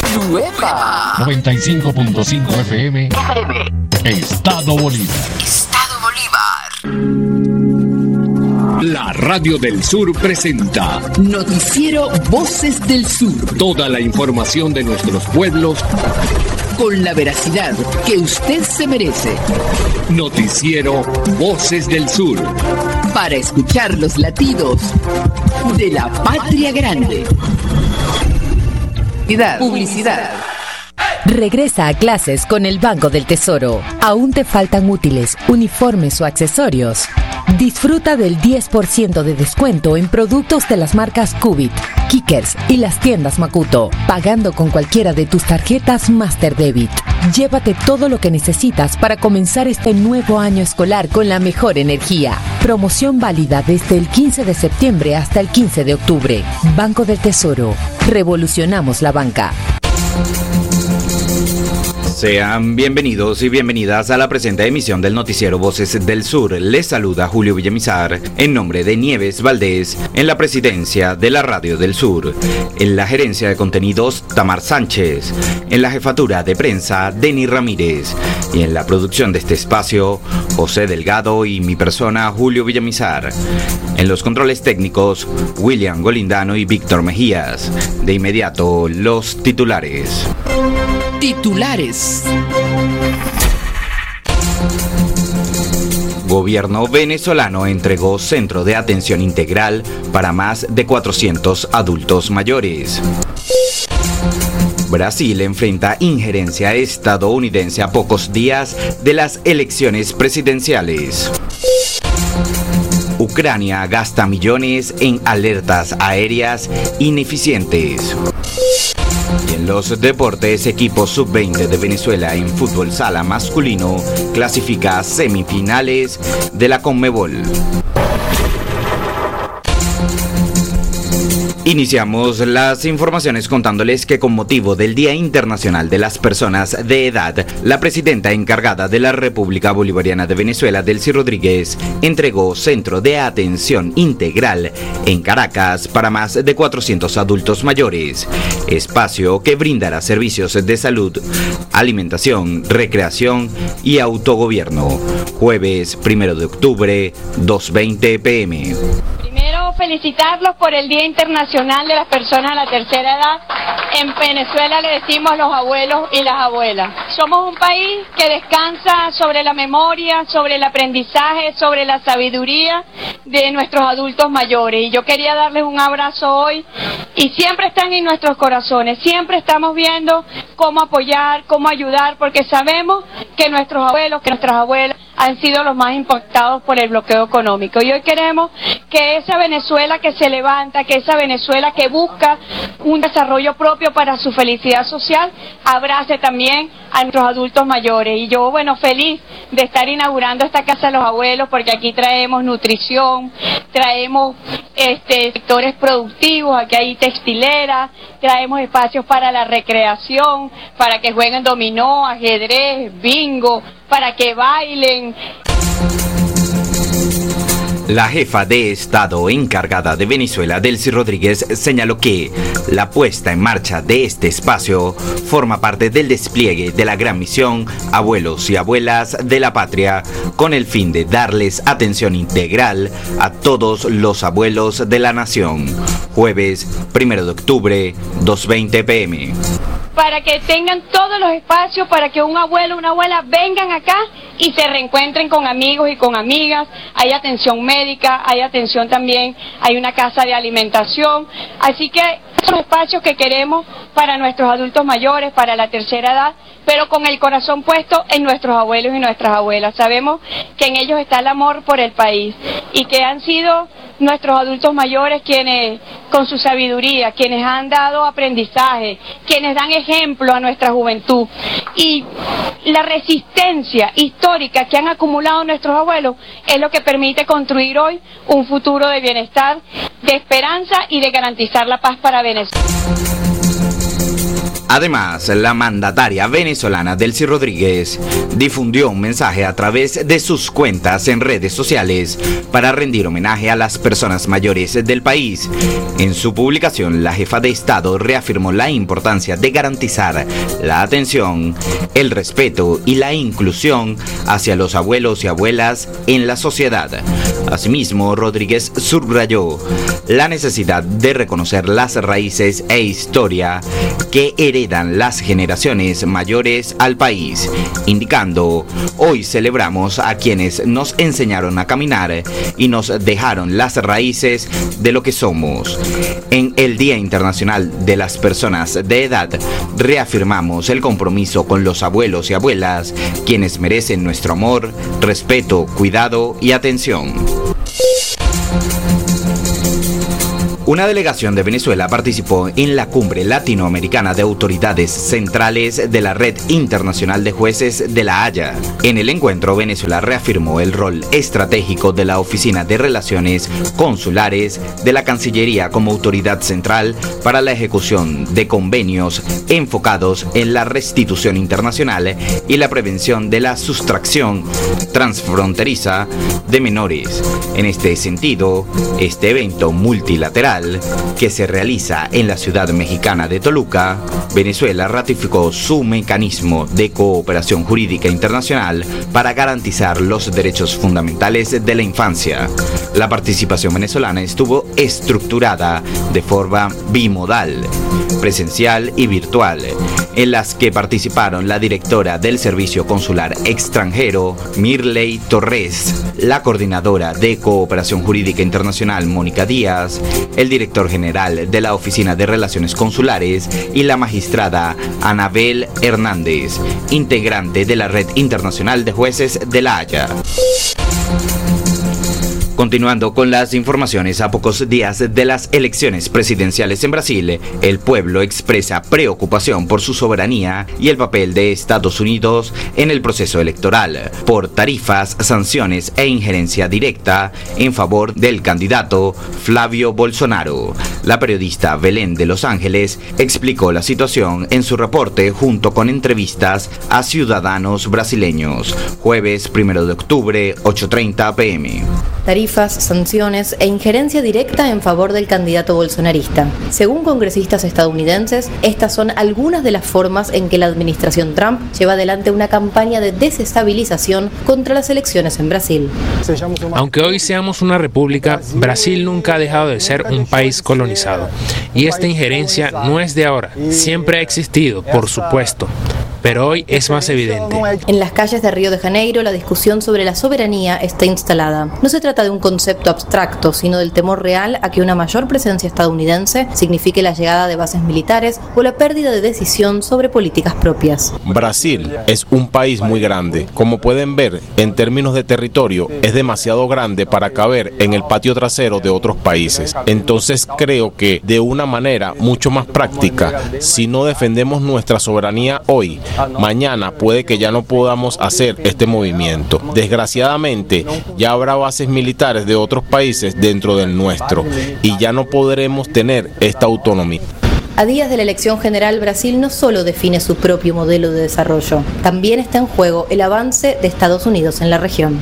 Nueva 95.5 FM. Estado Bolívar. Estado Bolívar. La Radio del Sur presenta Noticiero Voces del Sur. toda la información de nuestros pueblos. Con la veracidad que usted se merece. Noticiero Voces del Sur. Para escuchar los latidos de la patria grande. Publicidad. Regresa a clases con el Banco del Tesoro. ¿Aún te faltan útiles, uniformes o accesorios? Disfruta del 10% de descuento en productos de las marcas Cubit, Kickers y las tiendas Makuto, pagando con cualquiera de tus tarjetas Master Debit. Llévate todo lo que necesitas para comenzar este nuevo año escolar con la mejor energía. Promoción válida desde el 15 de septiembre hasta el 15 de octubre. Banco del Tesoro. Revolucionamos la banca. Sean bienvenidos y bienvenidas a la presente emisión del noticiero Voces del Sur. Les saluda Julio Villamizar en nombre de Nieves Valdés en la presidencia de la Radio del Sur. En la gerencia de contenidos, Tamar Sánchez. En la jefatura de prensa, Denis Ramírez. Y en la producción de este espacio, José Delgado y mi persona, Julio Villamizar. En los controles técnicos, William Golindano y Víctor Mejías. De inmediato, los titulares. Titulares. Gobierno venezolano entregó centro de atención integral para más de 400 adultos mayores. Brasil enfrenta injerencia estadounidense a pocos días de las elecciones presidenciales. Ucrania gasta millones en alertas aéreas ineficientes. Y en los deportes, equipo sub-20 de Venezuela en fútbol sala masculino clasifica a semifinales de la Conmebol. Iniciamos las informaciones contándoles que con motivo del Día Internacional de las Personas de Edad, la presidenta encargada de la República Bolivariana de Venezuela, Delcy Rodríguez, entregó centro de atención integral en Caracas para más de 400 adultos mayores, espacio que brindará servicios de salud, alimentación, recreación y autogobierno. Jueves 1 de octubre, 2:20 p.m. Felicitarlos por el Día Internacional de las Personas de la Tercera Edad. En Venezuela le decimos los abuelos y las abuelas. Somos un país que descansa sobre la memoria, sobre el aprendizaje, sobre la sabiduría de nuestros adultos mayores. Y yo quería darles un abrazo hoy y siempre están en nuestros corazones. Siempre estamos viendo cómo apoyar, cómo ayudar, porque sabemos que nuestros abuelos, que nuestras abuelas han sido los más impactados por el bloqueo económico. Y hoy queremos que esa Venezuela que se levanta, que esa Venezuela que busca un desarrollo propio para su felicidad social, abrace también a nuestros adultos mayores. Y yo, feliz de estar inaugurando esta Casa de los Abuelos, porque aquí traemos nutrición, traemos sectores productivos, aquí hay textileras, traemos espacios para la recreación, para que jueguen dominó, ajedrez, bingo, para que bailen. La jefa de Estado encargada de Venezuela, Delcy Rodríguez, señaló que la puesta en marcha de este espacio forma parte del despliegue de la gran misión Abuelos y Abuelas de la Patria, con el fin de darles atención integral a todos los abuelos de la nación. Jueves 1 de octubre, 2:20 p.m. Para que tengan todos los espacios, para que un abuelo o una abuela vengan acá y se reencuentren con amigos y con amigas. Hay atención médica, hay atención también, hay una casa de alimentación. Así que son espacios que queremos para nuestros adultos mayores, para la tercera edad, pero con el corazón puesto en nuestros abuelos y nuestras abuelas. Sabemos que en ellos está el amor por el país y que han sido nuestros adultos mayores quienes, con su sabiduría, quienes han dado aprendizaje, quienes dan ejemplo a nuestra juventud. Y la resistencia histórica que han acumulado nuestros abuelos es lo que permite construir hoy un futuro de bienestar, de esperanza y de garantizar la paz para Venezuela. Además, la mandataria venezolana Delcy Rodríguez difundió un mensaje a través de sus cuentas en redes sociales para rendir homenaje a las personas mayores del país. En su publicación, la jefa de Estado reafirmó la importancia de garantizar la atención, el respeto y la inclusión hacia los abuelos y abuelas en la sociedad. Asimismo, Rodríguez subrayó la necesidad de reconocer las raíces e historia que heredan las generaciones mayores al país, indicando: hoy celebramos a quienes nos enseñaron a caminar y nos dejaron las raíces de lo que somos. En el Día Internacional de las Personas de Edad, reafirmamos el compromiso con los abuelos y abuelas, quienes merecen nuestro amor, respeto, cuidado y atención. Una delegación de Venezuela participó en la Cumbre Latinoamericana de Autoridades Centrales de la Red Internacional de Jueces de La Haya. En el encuentro, Venezuela reafirmó el rol estratégico de la Oficina de Relaciones Consulares de la Cancillería como autoridad central para la ejecución de convenios enfocados en la restitución internacional y la prevención de la sustracción transfronteriza de menores. En este sentido, este evento multilateral que se realiza en la ciudad mexicana de Toluca, Venezuela ratificó su mecanismo de cooperación jurídica internacional para garantizar los derechos fundamentales de la infancia. La participación venezolana estuvo estructurada de forma bimodal, presencial y virtual, en las que participaron la directora del Servicio Consular Extranjero, Mirley Torres, la coordinadora de Cooperación Jurídica Internacional, Mónica Díaz, el director general de la Oficina de Relaciones Consulares y la magistrada Anabel Hernández, integrante de la Red Internacional de Jueces de La Haya. Continuando con las informaciones, a pocos días de las elecciones presidenciales en Brasil, el pueblo expresa preocupación por su soberanía y el papel de Estados Unidos en el proceso electoral, por tarifas, sanciones e injerencia directa en favor del candidato Flavio Bolsonaro. La periodista Belén de Los Ángeles explicó la situación en su reporte junto con entrevistas a ciudadanos brasileños. Jueves 1 de octubre, 8:30 p.m. Tarifas, sanciones e injerencia directa en favor del candidato bolsonarista. Según congresistas estadounidenses, estas son algunas de las formas en que la administración Trump lleva adelante una campaña de desestabilización contra las elecciones en Brasil. Aunque hoy seamos una república, Brasil nunca ha dejado de ser un país colonizado. Y esta injerencia no es de ahora, siempre ha existido, por supuesto. Pero hoy es más evidente. En las calles de Río de Janeiro, la discusión sobre la soberanía está instalada. No se trata de un concepto abstracto, sino del temor real a que una mayor presencia estadounidense signifique la llegada de bases militares o la pérdida de decisión sobre políticas propias. Brasil es un país muy grande. Como pueden ver, en términos de territorio, es demasiado grande para caber en el patio trasero de otros países. Entonces creo que, de una manera mucho más práctica, si no defendemos nuestra soberanía hoy, mañana puede que ya no podamos hacer este movimiento. Desgraciadamente, ya habrá bases militares de otros países dentro del nuestro y ya no podremos tener esta autonomía. A días de la elección general, Brasil no solo define su propio modelo de desarrollo, también está en juego el avance de Estados Unidos en la región.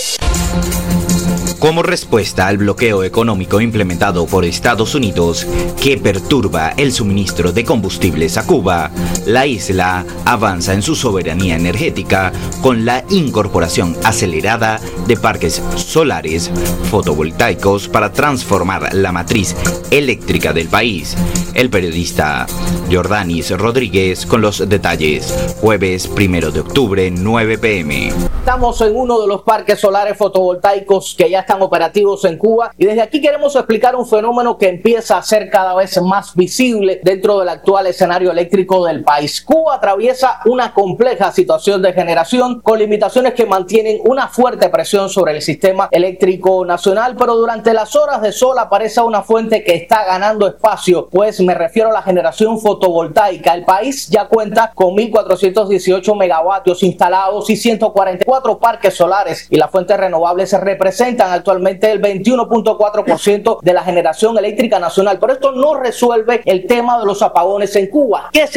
Como respuesta al bloqueo económico implementado por Estados Unidos que perturba el suministro de combustibles a Cuba, la isla avanza en su soberanía energética con la incorporación acelerada de parques solares fotovoltaicos para transformar la matriz eléctrica del país. El periodista Jordanis Rodríguez con los detalles. Jueves 1 de octubre, 9 p.m. Estamos en uno de los parques solares fotovoltaicos que ya están operativos en Cuba y desde aquí queremos explicar un fenómeno que empieza a ser cada vez más visible dentro del actual escenario eléctrico del país. Cuba atraviesa una compleja situación de generación con limitaciones que mantienen una fuerte presión sobre el sistema eléctrico nacional, pero durante las horas de sol aparece una fuente que está ganando espacio, pues me refiero a la generación fotovoltaica. El país ya cuenta con 1.418 megavatios instalados y 144 parques solares y las fuentes renovables se representan actualmente el 21.4% de la generación eléctrica nacional. Pero esto no resuelve el tema de los apagones en Cuba. ¿Qué significa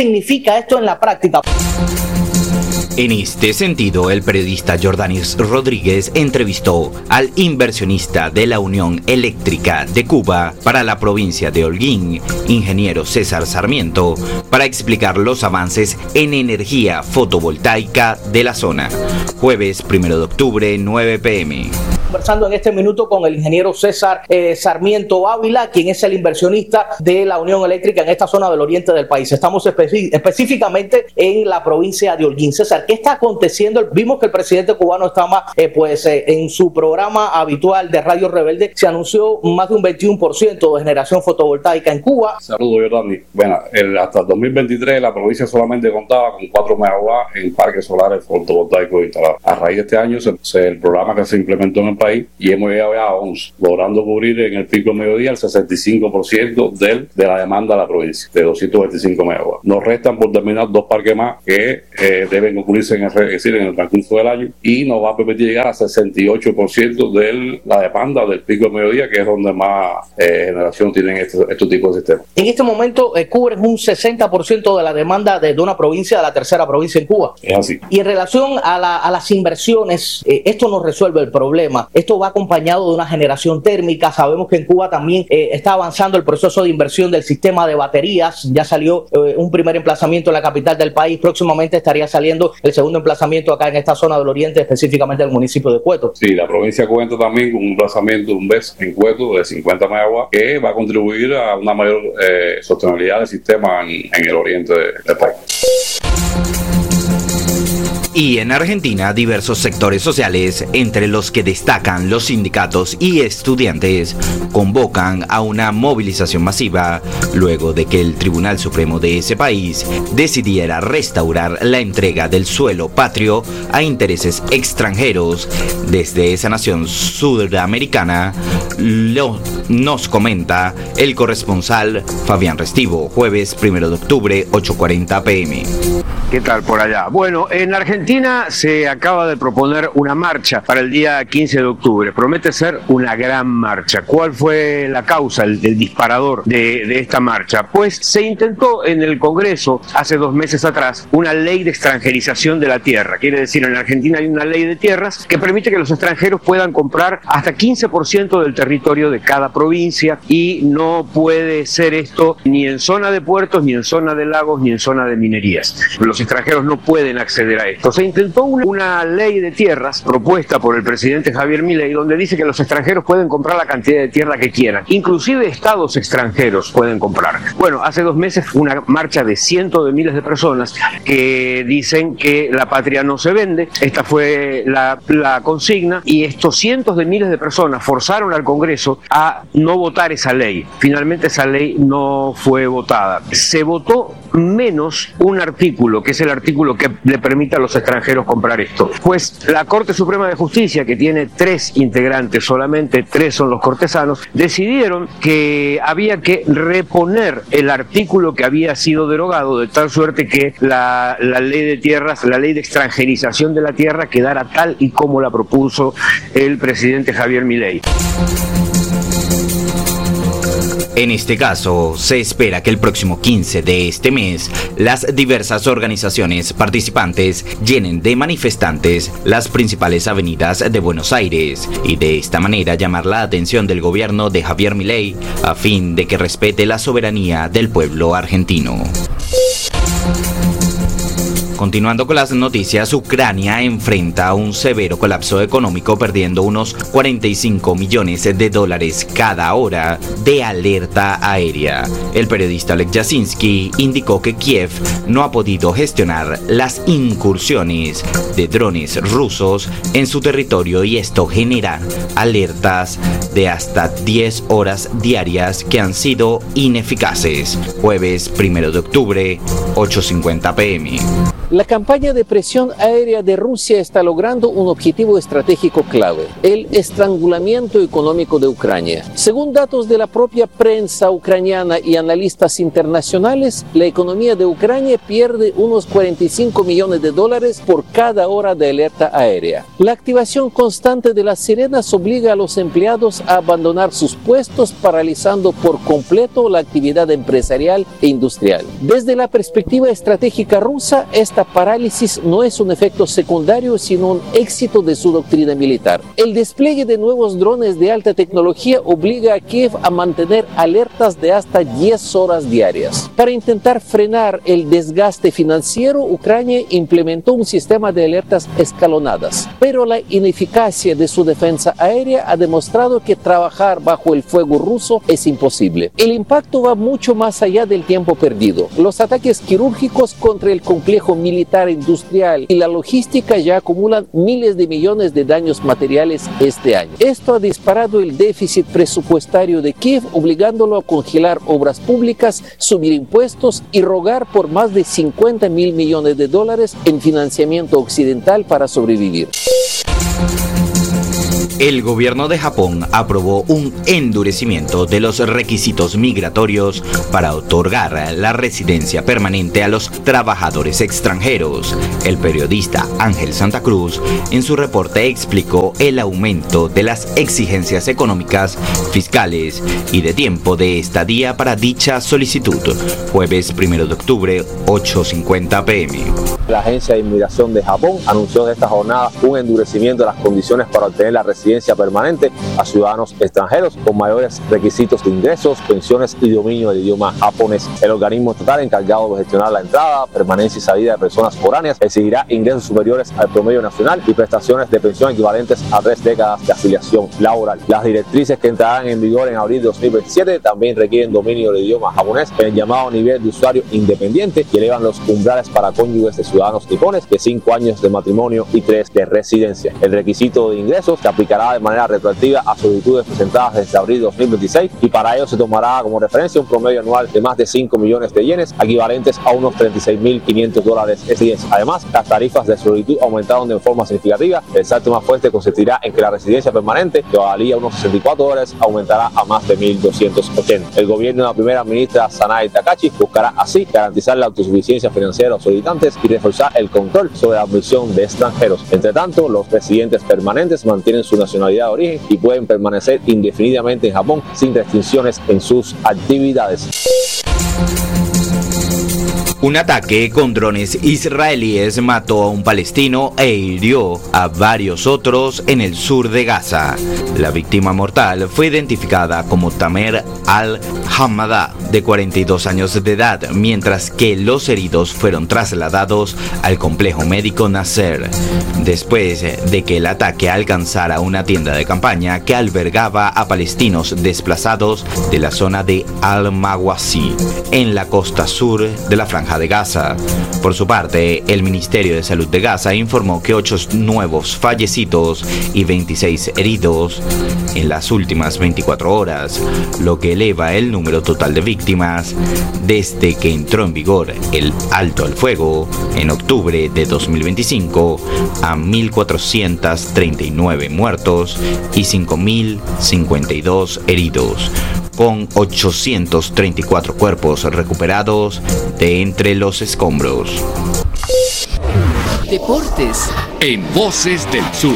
significa esto en la práctica? En este sentido, el periodista Jordanis Rodríguez entrevistó al inversionista de la Unión Eléctrica de Cuba para la provincia de Holguín, ingeniero César Sarmiento, para explicar los avances en energía fotovoltaica de la zona. Jueves 1 de octubre, 9 p.m. Conversando en este minuto con el ingeniero César Sarmiento Ávila, quien es el inversionista de la Unión Eléctrica en esta zona del oriente del país. Estamos específicamente en la provincia de Holguín. César, ¿qué está aconteciendo? Vimos que el presidente cubano estaba en su programa habitual de Radio Rebelde, se anunció más de un 21% de generación fotovoltaica en Cuba. Saludos, Jordani. Bueno, hasta el 2023 la provincia solamente contaba con 4 megawatts en parques solares fotovoltaicos instalados. A raíz de este año, el programa que se implementó en el país y hemos llegado ya a 11, logrando cubrir en el pico mediodía el 65% de la demanda de la provincia, de 225 megawatts. Nos restan por terminar 2 parques más que deben concluirse en el transcurso del año y nos va a permitir llegar a 68% de la demanda del pico mediodía, que es donde más generación tienen estos tipos de sistemas. En este momento cubren un 60% de la demanda de una provincia, de la tercera provincia en Cuba. Es así. Y en relación a las inversiones, esto no resuelve el problema. Esto va acompañado de una generación térmica. Sabemos que en Cuba también está avanzando el proceso de inversión del sistema de baterías. Ya salió un primer emplazamiento en la capital del país. Próximamente estaría saliendo el segundo emplazamiento acá en esta zona del oriente, específicamente del municipio de Cueto. Sí, la provincia cuenta también con un emplazamiento de un BES en Cueto de 50 megawatts que va a contribuir a una mayor sostenibilidad del sistema en el oriente del país. Y en Argentina, diversos sectores sociales, entre los que destacan los sindicatos y estudiantes, convocan a una movilización masiva luego de que el Tribunal Supremo de ese país decidiera restaurar la entrega del suelo patrio a intereses extranjeros. Desde esa nación sudamericana nos comenta el corresponsal Fabián Restivo, jueves 1 de octubre, 8:40 p.m. ¿Qué tal por allá? Bueno, en Argentina se acaba de proponer una marcha para el día 15 de octubre. Promete ser una gran marcha. ¿Cuál fue la causa, el disparador de esta marcha? Pues se intentó en el Congreso hace 2 meses atrás una ley de extranjerización de la tierra. Quiere decir, en Argentina hay una ley de tierras que permite que los extranjeros puedan comprar hasta 15% del territorio de cada provincia y no puede ser esto ni en zona de puertos, ni en zona de lagos, ni en zona de minerías. Los extranjeros no pueden acceder a esto. Se intentó una ley de tierras propuesta por el presidente Javier Milei, donde dice que los extranjeros pueden comprar la cantidad de tierra que quieran, inclusive estados extranjeros pueden comprar. Bueno, hace 2 meses fue una marcha de cientos de miles de personas que dicen que la patria no se vende. Esta fue la consigna y estos cientos de miles de personas forzaron al Congreso a no votar esa ley. Finalmente esa ley no fue votada. Se votó menos un artículo, que es el artículo que le permite a los extranjeros comprar esto. Pues la Corte Suprema de Justicia, que tiene 3 integrantes, solamente 3 son los cortesanos, decidieron que había que reponer el artículo que había sido derogado, de tal suerte que la ley de tierras, la ley de extranjerización de la tierra quedara tal y como la propuso el presidente Javier Milei. En este caso, se espera que el próximo 15 de este mes, las diversas organizaciones participantes llenen de manifestantes las principales avenidas de Buenos Aires y de esta manera llamar la atención del gobierno de Javier Milei a fin de que respete la soberanía del pueblo argentino. Continuando con las noticias, Ucrania enfrenta un severo colapso económico, perdiendo unos 45 millones de dólares cada hora de alerta aérea. El periodista Oleg Yasinski indicó que Kiev no ha podido gestionar las incursiones de drones rusos en su territorio y esto genera alertas de hasta 10 horas diarias que han sido ineficaces. Jueves 1 de octubre, 8:50 p.m. La campaña de presión aérea de Rusia está logrando un objetivo estratégico clave: el estrangulamiento económico de Ucrania. Según datos de la propia prensa ucraniana y analistas internacionales, la economía de Ucrania pierde unos 45 millones de dólares por cada hora de alerta aérea. La activación constante de las sirenas obliga a los empleados a abandonar sus puestos, paralizando por completo la actividad empresarial e industrial. Desde la perspectiva estratégica rusa, esta parálisis no es un efecto secundario, sino un éxito de su doctrina militar. El despliegue de nuevos drones de alta tecnología obliga a Kiev a mantener alertas de hasta 10 horas diarias. Para intentar frenar el desgaste financiero, Ucrania implementó un sistema de alertas escalonadas, pero la ineficacia de su defensa aérea ha demostrado que trabajar bajo el fuego ruso es imposible. El impacto va mucho más allá del tiempo perdido. Los ataques quirúrgicos contra el complejo militar industrial y la logística ya acumulan miles de millones de daños materiales este año. Esto ha disparado el déficit presupuestario de Kiev, obligándolo a congelar obras públicas, subir impuestos y rogar por más de 50.000 millones de dólares en financiamiento occidental para sobrevivir. El gobierno de Japón aprobó un endurecimiento de los requisitos migratorios para otorgar la residencia permanente a los trabajadores extranjeros. El periodista Ángel Santa Cruz en su reporte explicó el aumento de las exigencias económicas, fiscales y de tiempo de estadía para dicha solicitud. Jueves 1 de octubre, 8:50 p.m. La Agencia de Inmigración de Japón anunció en esta jornada un endurecimiento de las condiciones para obtener la residencia permanente a ciudadanos extranjeros con mayores requisitos de ingresos, pensiones y dominio del idioma japonés. El organismo estatal encargado de gestionar la entrada, permanencia y salida de personas foráneas exigirá ingresos superiores al promedio nacional y prestaciones de pensión equivalentes a 3 décadas de afiliación laboral. Las directrices que entrarán en vigor en abril de 2027 también requieren dominio del idioma japonés en el llamado nivel de usuario independiente y elevan los umbrales para cónyuges de ciudadanos nipones de 5 años de matrimonio y 3 de residencia. El requisito de ingresos se aplicará de manera retroactiva a solicitudes presentadas desde abril de 2026 y para ello se tomará como referencia un promedio anual de más de 5 millones de yenes, equivalentes a unos $36.500 estadounidenses. Además, las tarifas de solicitud aumentaron de forma significativa. El salto más fuerte consistirá en que la residencia permanente, que valía unos $64, aumentará a más de $1.280. El gobierno de la primera ministra Sanae Takahashi buscará así garantizar la autosuficiencia financiera de los solicitantes y reforzar el control sobre la admisión de extranjeros. Entre tanto, los residentes permanentes mantienen su nacionalidad de origen y pueden permanecer indefinidamente en Japón sin restricciones en sus actividades. Un ataque con drones israelíes mató a un palestino e hirió a varios otros en el sur de Gaza. La víctima mortal fue identificada como Tamer al-Hamada, de 42 años de edad, mientras que los heridos fueron trasladados al complejo médico Nasser, después de que el ataque alcanzara una tienda de campaña que albergaba a palestinos desplazados de la zona de Al-Mawasi, en la costa sur de la Franja de Gaza. Por su parte, el Ministerio de Salud de Gaza informó que 8 nuevos fallecidos y 26 heridos en las últimas 24 horas, lo que eleva el número total de víctimas desde que entró en vigor el alto al fuego en octubre de 2025 a 1.439 muertos y 5.052 heridos, con 834 cuerpos recuperados de entre los escombros. Deportes en Voces del Sur.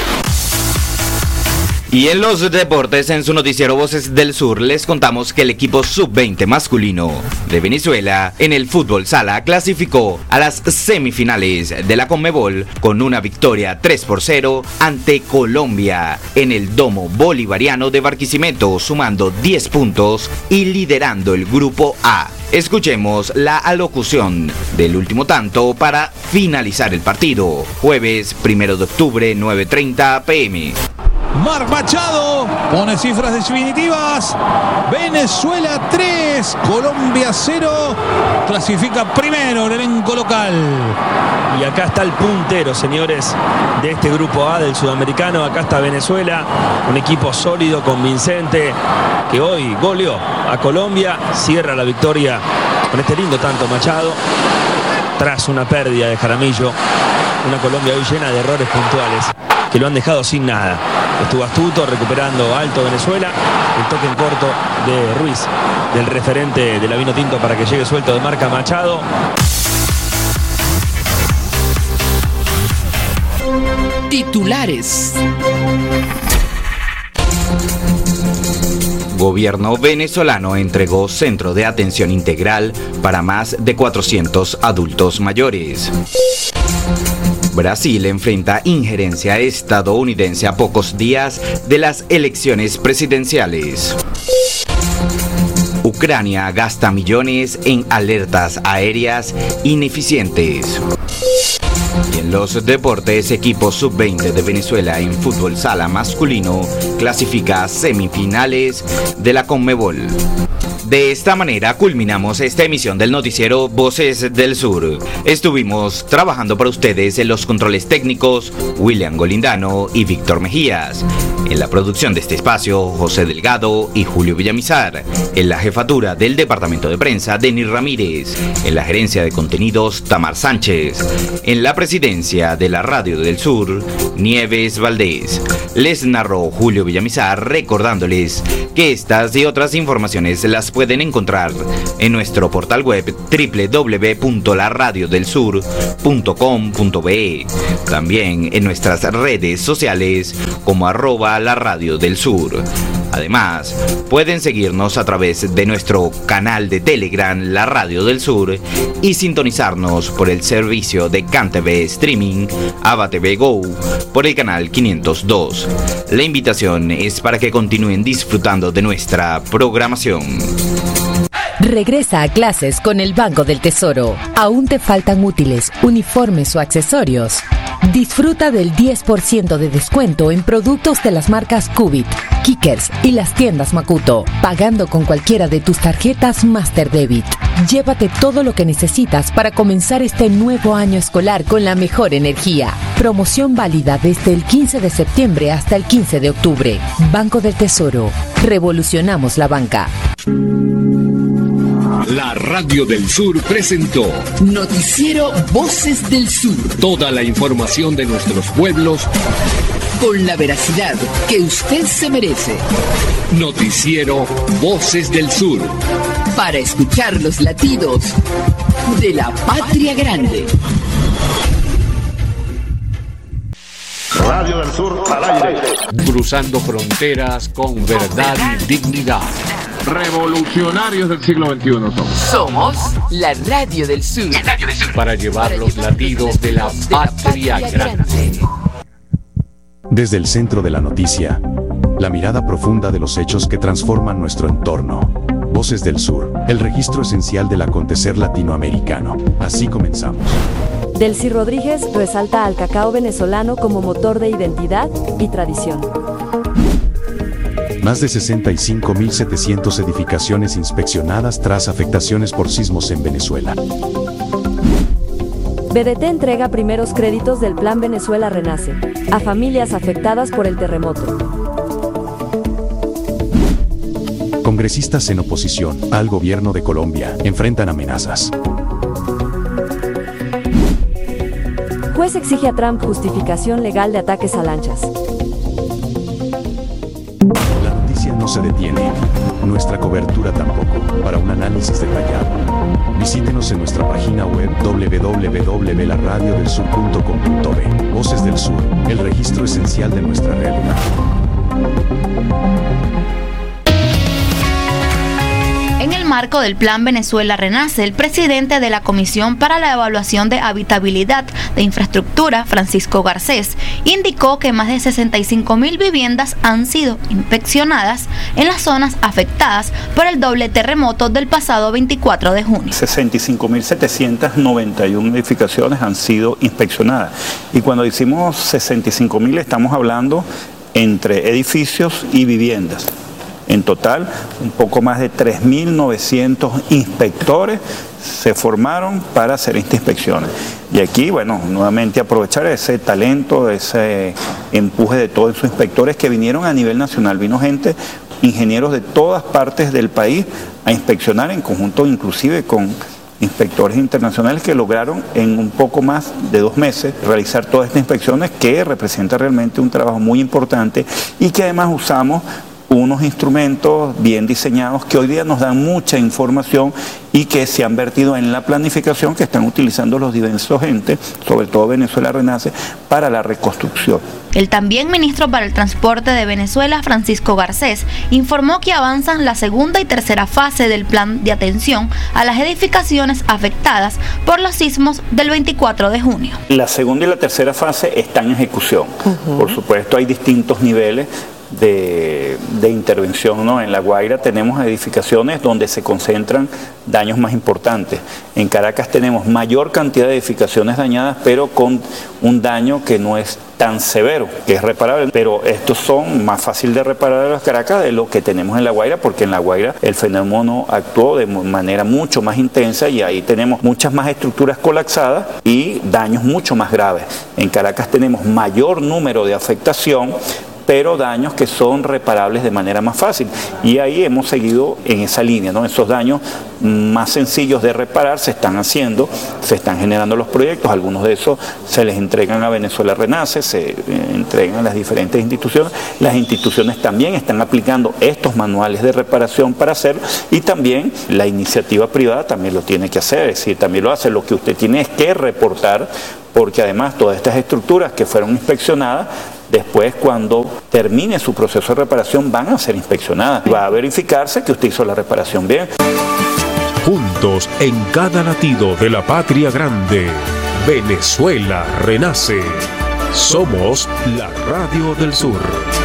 Y en los deportes, en su noticiero Voces del Sur, les contamos que el equipo sub-20 masculino de Venezuela en el fútbol sala clasificó a las semifinales de la Conmebol con una victoria 3-0 ante Colombia en el Domo Bolivariano de Barquisimeto, sumando 10 puntos y liderando el grupo A. Escuchemos la alocución del último tanto para finalizar el partido. Jueves 1 de octubre, 9:30 p.m. Marc Machado pone cifras definitivas. Venezuela 3, Colombia 0. Clasifica primero el elenco local. Y acá está el puntero, señores, de este grupo A del sudamericano. Acá está Venezuela, un equipo sólido, convincente, que hoy goleó a Colombia. Cierra la victoria con este lindo tanto Machado. tras una pérdida de Jaramillo. Una Colombia hoy llena de errores puntuales que lo han dejado sin nada. Estuvo astuto, recuperando alto Venezuela. El toque en corto de Ruiz, del referente de la Vinotinto, para que llegue suelto de marca Machado. Titulares. Gobierno venezolano entregó centro de atención integral para más de 400 adultos mayores. Brasil enfrenta injerencia estadounidense a pocos días de las elecciones presidenciales. Ucrania gasta millones en alertas aéreas ineficientes. Y en los deportes, equipo sub-20 de Venezuela en fútbol sala masculino clasifica a semifinales de la Conmebol. De esta manera culminamos esta emisión del noticiero Voces del Sur. Estuvimos trabajando para ustedes en los controles técnicos William Golindano y Víctor Mejías. En la producción de este espacio, José Delgado y Julio Villamizar. En la jefatura del departamento de prensa, Denis Ramírez. En la gerencia de contenidos, Tamar Sánchez. En la presidencia de la Radio del Sur, Nieves Valdés. Les narró Julio Villamizar, recordándoles que estas y otras informaciones las pueden encontrar en nuestro portal web www.laradiodelsur.com.be. También en nuestras redes sociales como @laradiodelsur. Además, pueden seguirnos a través de nuestro canal de Telegram, La Radio del Sur, y sintonizarnos por el servicio de CanTV Streaming, Ava TV Go, por el canal 502. La invitación es para que continúen disfrutando de nuestra programación. Regresa a clases con el Banco del Tesoro. ¿Aún te faltan útiles, uniformes o accesorios? Disfruta del 10% de descuento en productos de las marcas Cubit, Kickers y las tiendas Makuto, pagando con cualquiera de tus tarjetas Master Debit. Llévate todo lo que necesitas para comenzar este nuevo año escolar con la mejor energía. Promoción válida desde el 15 de septiembre hasta el 15 de octubre. Banco del Tesoro. Revolucionamos la banca. La Radio del Sur presentó Noticiero Voces del Sur. Toda la información de nuestros pueblos con la veracidad que usted se merece. Noticiero Voces del Sur. Para escuchar los latidos de la patria grande. Radio del Sur al aire. Cruzando fronteras con verdad y dignidad. Revolucionarios del siglo XXI somos la Radio del Sur. Para llevar los latidos de la patria grande. Desde el centro de la noticia, la mirada profunda de los hechos que transforman nuestro entorno. Voces del Sur, el registro esencial del acontecer latinoamericano. Así comenzamos. Delcy Rodríguez resalta al cacao venezolano como motor de identidad y tradición. Más de 65.700 edificaciones inspeccionadas tras afectaciones por sismos en Venezuela. BDT entrega primeros créditos del Plan Venezuela Renace a familias afectadas por el terremoto. Congresistas en oposición al gobierno de Colombia enfrentan amenazas. Juez exige a Trump justificación legal de ataques a lanchas. La noticia no se detiene, nuestra cobertura tampoco. Para un análisis detallado, visítenos en nuestra página web www.laradiodelsur.com.be. Voces del Sur, el registro esencial de nuestra realidad. En el marco del Plan Venezuela Renace, el presidente de la Comisión para la Evaluación de Habitabilidad de Infraestructura, Francisco Garcés, indicó que más de 65.000 viviendas han sido inspeccionadas en las zonas afectadas por el doble terremoto del pasado 24 de junio. 65.791 edificaciones han sido inspeccionadas. Y cuando decimos 65.000 estamos hablando entre edificios y viviendas. En total, un poco más de 3.900 inspectores se formaron para hacer estas inspecciones. Y aquí, bueno, nuevamente aprovechar ese talento, ese empuje de todos esos inspectores que vinieron a nivel nacional. Vino gente, ingenieros de todas partes del país a inspeccionar en conjunto inclusive con inspectores internacionales que lograron en un poco más de 2 meses realizar todas estas inspecciones, que representa realmente un trabajo muy importante y que además usamos unos instrumentos bien diseñados que hoy día nos dan mucha información y que se han vertido en la planificación que están utilizando los diversos entes, sobre todo Venezuela Renace, para la reconstrucción. El también ministro para el Transporte de Venezuela, Francisco Garcés, informó que avanzan la segunda y tercera fase del plan de atención a las edificaciones afectadas por los sismos del 24 de junio. La segunda y la tercera fase están en ejecución. Por supuesto, hay distintos niveles de intervención, ¿no? En La Guaira tenemos edificaciones donde se concentran daños más importantes. En Caracas tenemos mayor cantidad de edificaciones dañadas, pero con un daño que no es tan severo, que es reparable, pero estos son más fáciles de reparar en Caracas de lo que tenemos en La Guaira, porque en La Guaira el fenómeno actuó de manera mucho más intensa y ahí tenemos muchas más estructuras colapsadas y daños mucho más graves. En Caracas tenemos mayor número de afectación, pero daños que son reparables de manera más fácil. Y ahí hemos seguido en esa línea, ¿no? Esos daños más sencillos de reparar se están haciendo, se están generando los proyectos, algunos de esos se les entregan a Venezuela Renace, se entregan a las diferentes instituciones. Las instituciones también están aplicando estos manuales de reparación para hacer, y también la iniciativa privada también lo tiene que hacer, es decir, también lo hace. Lo que usted tiene es que reportar, porque además todas estas estructuras que fueron inspeccionadas, después, cuando termine su proceso de reparación, van a ser inspeccionadas. Va a verificarse que usted hizo la reparación bien. Juntos en cada latido de la patria grande, Venezuela renace. Somos la Radio del Sur.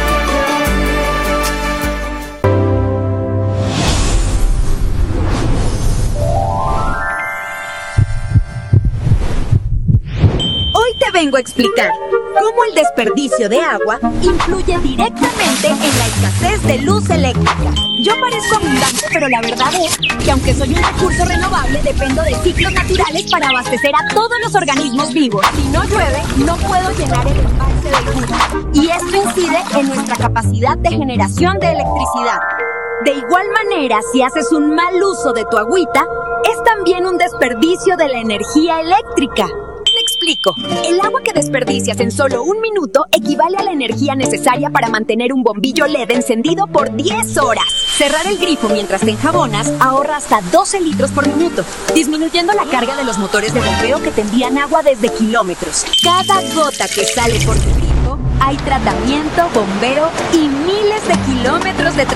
Vengo a explicar cómo el desperdicio de agua influye directamente en la escasez de luz eléctrica. Yo parezco abundante, pero la verdad es que aunque soy un recurso renovable, dependo de ciclos naturales para abastecer a todos los organismos vivos. Si no llueve, no puedo llenar el embalse del Cuna. Y esto incide en nuestra capacidad de generación de electricidad. De igual manera, si haces un mal uso de tu agüita, es también un desperdicio de la energía eléctrica. Explico. El agua que desperdicias en solo 1 minuto equivale a la energía necesaria para mantener un bombillo LED encendido por 10 horas. Cerrar el grifo mientras te enjabonas ahorra hasta 12 litros por minuto, disminuyendo la carga de los motores de bombeo que te envían agua desde kilómetros. Cada gota que sale por tu grifo, hay tratamiento, bombeo y miles de kilómetros de